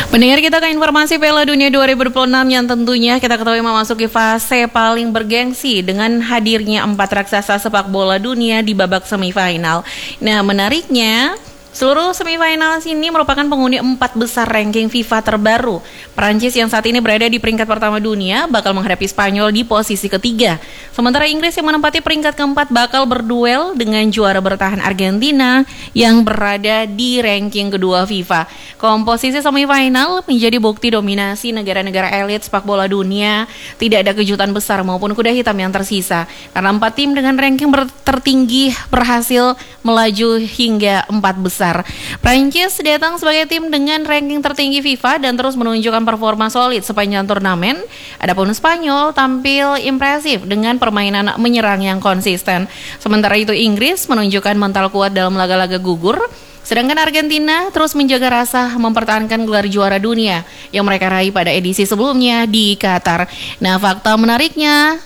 Pendengar, kita ke informasi Piala Dunia 2026 yang tentunya kita ketahui memasuki fase paling bergengsi dengan hadirnya 4 raksasa sepak bola dunia di babak semifinal. Nah, menariknya seluruh semifinal ini merupakan penghuni 4 besar ranking FIFA terbaru. Prancis yang saat ini berada di peringkat pertama dunia bakal menghadapi Spanyol di posisi ketiga. Sementara Inggris yang menempati peringkat keempat bakal berduel dengan juara bertahan Argentina yang berada di ranking kedua FIFA. Komposisi semifinal menjadi bukti dominasi negara-negara elit sepak bola dunia. Tidak ada kejutan besar maupun kuda hitam yang tersisa, karena 4 tim dengan ranking tertinggi berhasil melaju hingga 4 besar. Prancis datang sebagai tim dengan ranking tertinggi FIFA dan terus menunjukkan performa solid sepanjang turnamen. Adapun Spanyol tampil impresif dengan permainan menyerang yang konsisten. Sementara itu Inggris menunjukkan mental kuat dalam laga-laga gugur. Sedangkan Argentina terus menjaga rasa mempertahankan gelar juara dunia yang mereka raih pada edisi sebelumnya di Qatar. Nah, fakta menariknya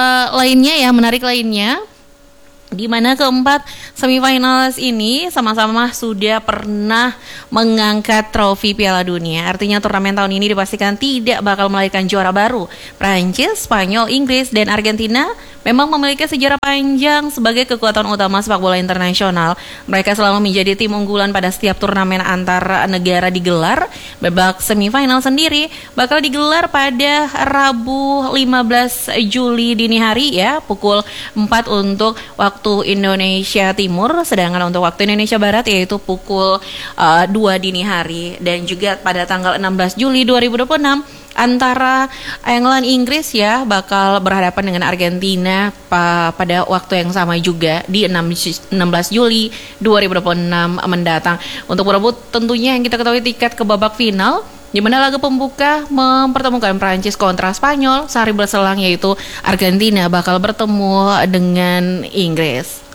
lainnya di mana keempat semifinalis ini sama-sama sudah pernah mengangkat trofi Piala Dunia. Artinya turnamen tahun ini dipastikan tidak bakal melahirkan juara baru. Prancis, Spanyol, Inggris, dan Argentina memang memiliki sejarah panjang sebagai kekuatan utama sepak bola internasional. Mereka selalu menjadi tim unggulan pada setiap turnamen antar negara digelar. Babak semifinal sendiri bakal digelar pada Rabu 15 Juli dini hari ya, pukul 4 untuk waktu Indonesia Timur, sedangkan untuk waktu Indonesia Barat yaitu pukul 2 dini hari. Dan juga pada tanggal 16 Juli 2026 antara England Inggris ya bakal berhadapan dengan Argentina pada waktu yang sama juga di 16 Juli 2026 mendatang. Untuk berebut tentunya yang kita ketahui tiket ke babak final, di mana laga pembuka mempertemukan Prancis kontra Spanyol. Sehari berselang yaitu Argentina bakal bertemu dengan Inggris.